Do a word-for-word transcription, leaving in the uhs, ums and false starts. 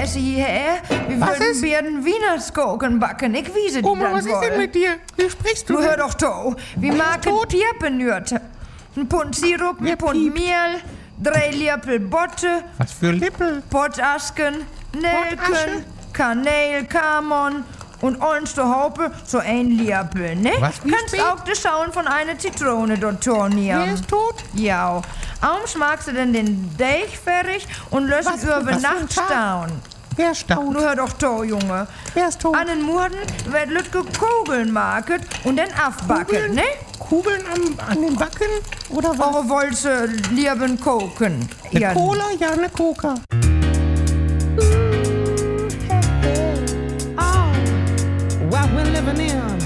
Käse hierher. Wir Was würden ist? werden Wienerskoken backen. Ich wiese die Oma, dann was ist wohl. denn mit dir? Wie sprichst du? Du hör denn? doch to. Wir Wer ist machen tot? Tierpenürte. Ein Pund Sirup, Wer ein Pund piept? Mehl, drei Liepel Botte, Was für Lippel? Potasken, Nelken, Potasche? Kanäle, Kamon und uns zu Haupe so ein Liepel, ne? Was, wie Kannst spät? auch die Schauen von einer Zitrone dort tornieren. Wer ist tot? Ja. Abends magst du dann den Deich fertig und lösen Was- über was für ein Nacht Tag? stauen. Wer staunt? Du hör doch to, Junge. Wer ist tot? An den Murden wird Lütke Kugeln market und dann aufbacken, Kugeln? ne? Kugeln am, an den Backen? Oder was? Eure Wolze lieben koken. Eine Ja. Cola? Ja, eine Coca. Oh, what we're living in.